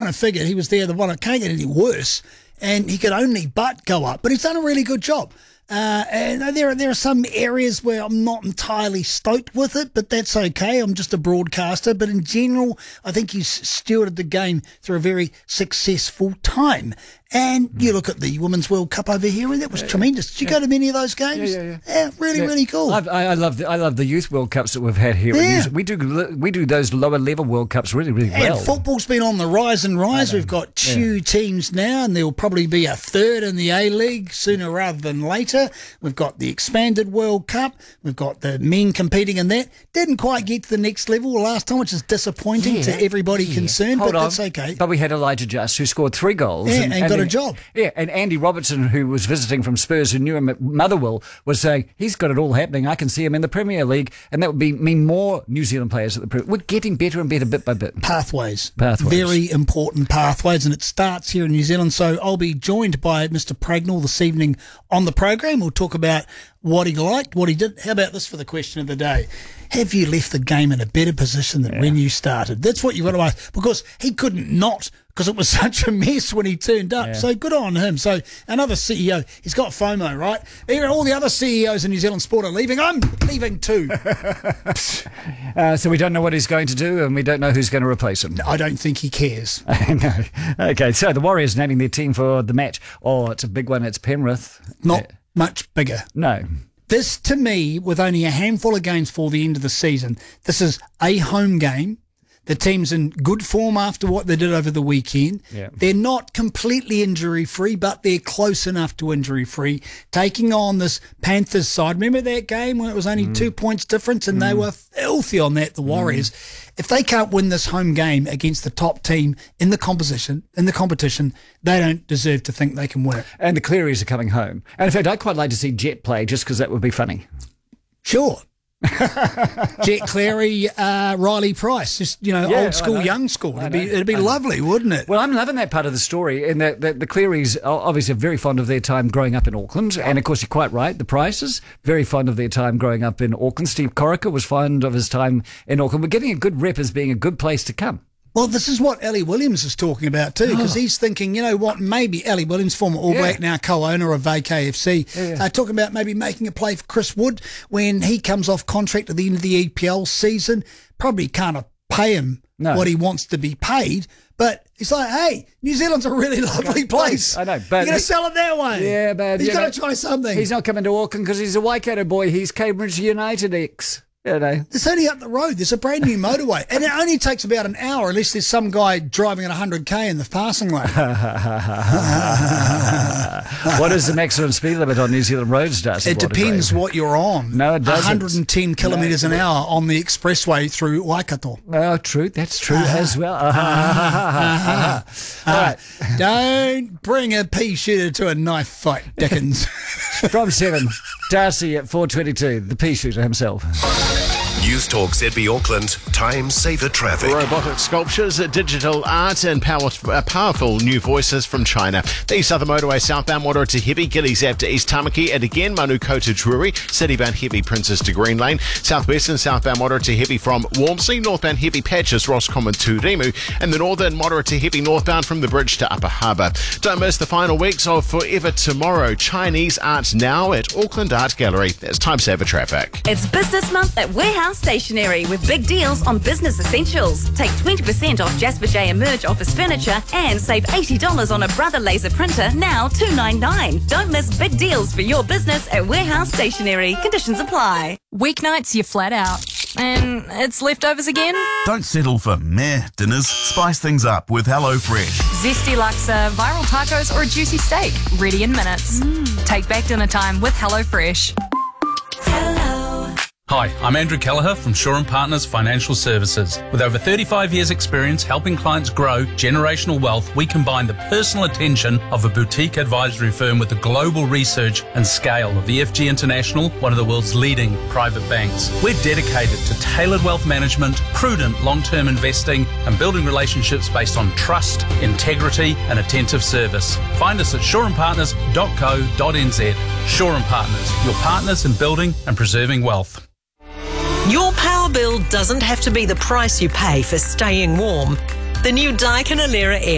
of figured he was there, the one that can't get any worse, and he could only but go up. But he's done a really good job. And there are some areas where I'm not entirely stoked with it, but that's okay. I'm just a broadcaster. But in general, I think he's stewarded the game through a very successful time. And you look at the Women's World Cup over here, and that was tremendous. Did you go to many of those games? Yeah, really cool. I love the Youth World Cups that we've had here. Yeah. We do those lower level World Cups really well. And football's been on the rise and rise. We've got two teams now, and there'll probably be a third in the A-League sooner rather than later. We've got the expanded World Cup. We've got the men competing in that. Didn't quite get to the next level last time, which is disappointing to everybody concerned, but that's okay. But we had Elijah Just, who scored 3 goals. And got a job. Yeah, and Andy Robertson, who was visiting from Spurs, who knew him at Motherwell, was saying, he's got it all happening. I can see him in the Premier League, and that would mean more New Zealand players at the Premier League. We're getting better and better bit by bit. Pathways. Very important pathways, and it starts here in New Zealand. So I'll be joined by Mr. Pragnell this evening on the program. We'll talk about what he liked, what he did. How about this for the question of the day? Have you left the game in a better position than when you started? That's what you've got to ask, because he couldn't not, because it was such a mess when he turned up. So good on him. So another CEO, he's got FOMO, right? Even all the other CEOs in New Zealand sport are leaving. I'm leaving too. So we don't know what he's going to do, and we don't know who's going to replace him. I don't think he cares. No. Okay, so the Warriors naming their team for the match. Oh, it's a big one. It's Penrith. Not much bigger. No. This, to me, with only a handful of games for the end of the season, this is a home game. The team's in good form after what they did over the weekend. Yeah. They're not completely injury-free, but they're close enough to injury-free. Taking on this Panthers side. Remember that game when it was only 2 points difference and they were filthy on that, the Warriors? If they can't win this home game against the top team in the competition, they don't deserve to think they can win it. And the Clearys are coming home. And in fact, I'd quite like to see Jet play just because that would be funny. Sure. Jet Cleary, Riley Price, just old school, young school. It'd be lovely, wouldn't it? Well, I'm loving that part of the story, in that the Clearys are obviously very fond of their time growing up in Auckland, and of course you're quite right. The Prices very fond of their time growing up in Auckland. Steve Corica was fond of his time in Auckland. We're getting a good rep as being a good place to come. Well, this is what Ellie Williams is talking about too, because he's thinking, you know what, maybe Ellie Williams, former All Black, now co-owner of VKFC, talking about maybe making a play for Chris Wood when he comes off contract at the end of the EPL season. Probably can't pay him what he wants to be paid, but it's like, hey, New Zealand's a really lovely place. I know, but you're going to sell it that way. Yeah, but he's got to try something. He's not coming to Auckland because he's a Waikato boy. He's Cambridge United ex. It's only up the road. There's a brand new motorway, and it only takes about an hour unless there's some guy driving at 100k in the passing lane. What is the maximum speed limit on New Zealand roads, Darcy? It depends what you're on. No, it doesn't. 110 kilometres an hour on the expressway through Waikato. Oh, true. That's true as well. All right. Don't bring a pea shooter to a knife fight, Dickens. From 7, Darcy at 4:22, the pea shooter himself. News Talk ZB Auckland, time saver traffic. Robotic sculptures, digital art and powerful new voices from China. The Southern Motorway southbound Wara to Heavy, Gillies Ave to East Tamaki, and again Manukau to Drury, citybound Heavy Princess to Green Lane, southwestern southbound Wara to Heavy from Walmsley, northbound Heavy Patches, Roscommon to Rimu, and the northern Wara to Heavy northbound from the bridge to Upper Harbour. Don't miss the final weeks of Forever Tomorrow, Chinese Art Now at Auckland Art Gallery. That's time saver traffic. It's Business Month at Warehouse Stationery with big deals on business essentials. Take 20% off Jasper J Emerge office furniture and save $80 on a Brother laser printer, now $299. Don't miss big deals for your business at Warehouse Stationery. Conditions apply. Weeknights, you're flat out. And it's leftovers again? Don't settle for meh dinners. Spice things up with HelloFresh. Zesty laksa, viral tacos, or a juicy steak. Ready in minutes. Take back dinner time with HelloFresh. Hi, I'm Andrew Kelleher from Shaw & Partners Financial Services. With over 35 years' experience helping clients grow generational wealth, we combine the personal attention of a boutique advisory firm with the global research and scale of EFG International, one of the world's leading private banks. We're dedicated to tailored wealth management, prudent long-term investing, and building relationships based on trust, integrity, and attentive service. Find us at shawandpartners.co.nz. Shaw & Partners, your partners in building and preserving wealth. Your power bill doesn't have to be the price you pay for staying warm. The new Daikin Alera Air